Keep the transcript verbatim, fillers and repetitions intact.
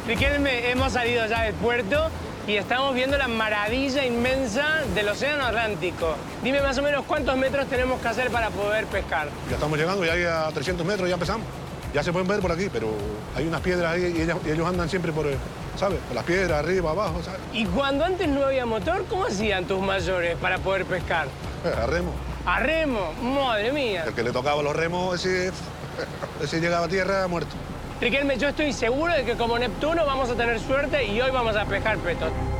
Riquelme, hemos salido ya del puerto y estamos viendo la maravilla inmensa del Océano Atlántico. Dime más o menos cuántos metros tenemos que hacer para poder pescar. Ya estamos llegando, ya a trescientos metros, ya empezamos. Ya se pueden ver por aquí, pero hay unas piedras ahí y ellos, y ellos andan siempre por, ¿sabes? Por las piedras, arriba, abajo, ¿sabes? Y cuando antes no había motor, ¿cómo hacían tus mayores para poder pescar? Eh, a remo. ¿A remo? Madre mía. El que le tocaba los remos, ese, ese llegaba a tierra muerto. Riquelme, yo estoy seguro de que como Neptuno vamos a tener suerte y hoy vamos a pescar petos.